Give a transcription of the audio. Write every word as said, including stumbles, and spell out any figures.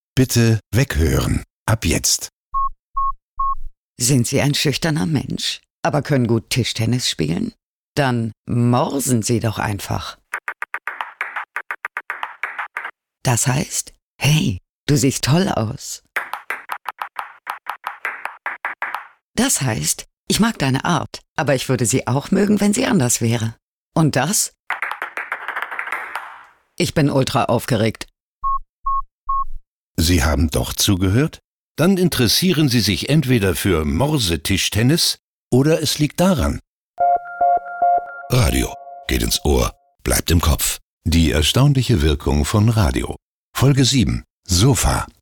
Bitte weghören. Ab jetzt. Sind Sie ein schüchterner Mensch, aber können gut Tischtennis spielen? Dann morsen Sie doch einfach. Das heißt, hey, du siehst toll aus. Das heißt, ich mag deine Art, aber ich würde sie auch mögen, wenn sie anders wäre. Und das? Ich bin ultra aufgeregt. Sie haben doch zugehört? Dann interessieren Sie sich entweder für Morsetischtennis oder es liegt daran. Radio geht ins Ohr, bleibt im Kopf. Die erstaunliche Wirkung von Radio. Folge sieben. Sofa.